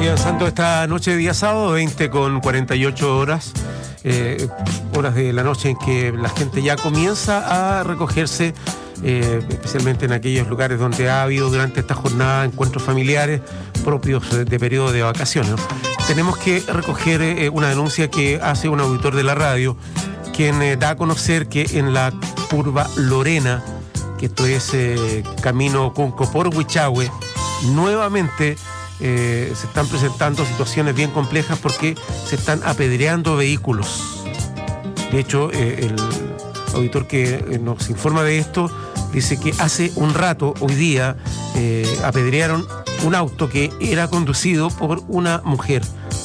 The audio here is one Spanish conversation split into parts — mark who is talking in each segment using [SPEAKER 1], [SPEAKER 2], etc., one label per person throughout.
[SPEAKER 1] Muy avanzando esta noche de día sábado, 20:48 horas de la noche en que la gente ya comienza a recogerse, especialmente en aquellos lugares donde ha habido durante esta jornada encuentros familiares propios de periodo de vacaciones, ¿no? Tenemos que recoger una denuncia que hace un auditor de la radio, quien da a conocer que en la curva Lorena, que esto es camino Cunco por Huichahue, nuevamente se están presentando situaciones bien complejas porque se están apedreando vehículos. De hecho, el auditor que nos informa de esto dice que hace un rato, hoy día, apedrearon un auto que era conducido por una mujer.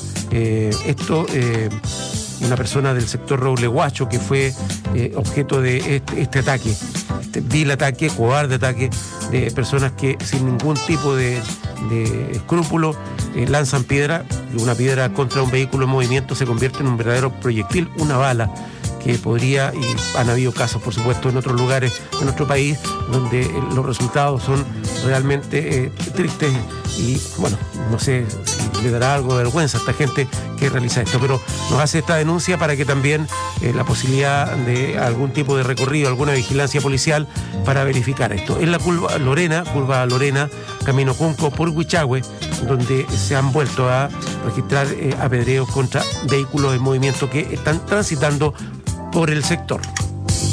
[SPEAKER 1] Una persona del sector Roblehuacho que fue objeto de este ataque, este vil ataque, cobarde ataque de personas que sin ningún tipo de escrúpulo lanzan piedra, y una piedra contra un vehículo en movimiento se convierte en un verdadero proyectil, una bala que podría, y han habido casos por supuesto en otros lugares de nuestro país donde los resultados son realmente tristes, y bueno, no sé si le dará algo de vergüenza a esta gente que realiza esto, pero nos hace esta denuncia para que también la posibilidad de algún tipo de recorrido, alguna vigilancia policial para verificar esto. Es la curva Lorena, camino Cunco por Huichahue, donde se han vuelto a registrar apedreos contra vehículos en movimiento que están transitando por el sector.